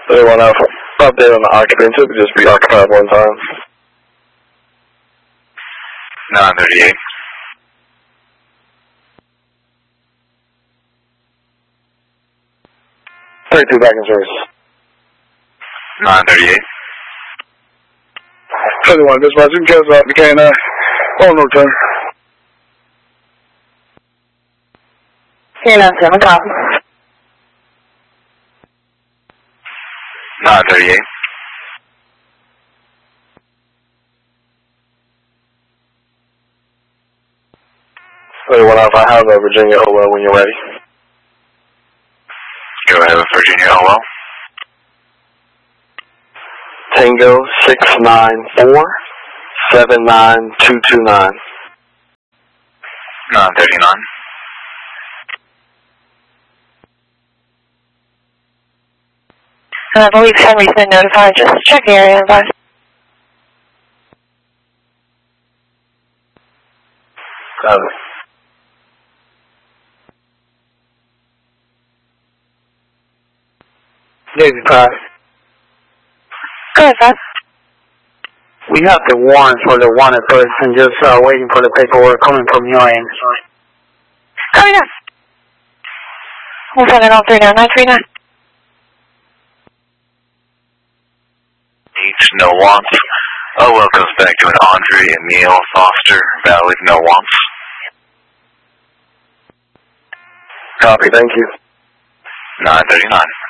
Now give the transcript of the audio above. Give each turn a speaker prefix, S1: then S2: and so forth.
S1: 31 Alpha. Update on the occupants. It would just be occupied one time.
S2: 938.
S1: 32 back in service.
S2: 938.
S1: 31, dispatch, you can cancel out the K9. On no return.
S3: K9, 7 copy.
S2: 938.
S1: Alpha, I have a Virginia OL when you're ready.
S2: Go ahead with Virginia OL.
S1: Tango 694 79229.
S2: 939.
S3: I believe Henry's been notified. Just check the area and advise.
S1: Got it.
S4: Daisy Pie.
S3: Go ahead, sir.
S4: We have the warrant for the wanted person, just waiting for the paperwork coming from your end.
S3: Coming up. We'll send it all through now. 939.
S2: Needs no wants. OL goes back to an Andre Emile Foster, valid no wants.
S1: Copy, thank you.
S2: 939.